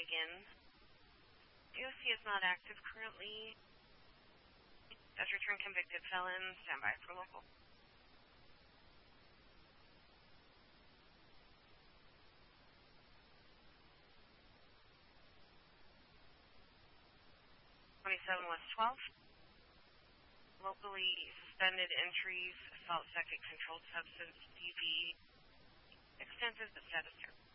begin. DOC is not active currently. As return convicted felon, stand by for local. 27 West 12th. Locally suspended entries, assault second controlled substance, DV, extensive but status 2.